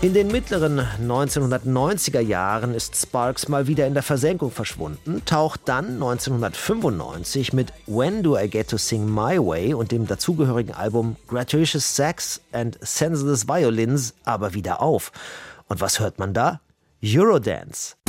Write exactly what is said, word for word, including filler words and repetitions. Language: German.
In den mittleren neunzehnhundertneunziger Jahren ist Sparks mal wieder in der Versenkung verschwunden, taucht dann neunzehnhundertfünfundneunzig mit When Do I Get to Sing My Way und dem dazugehörigen Album Gratuitous Sax and Senseless Violins aber wieder auf. Und was hört man da? Eurodance.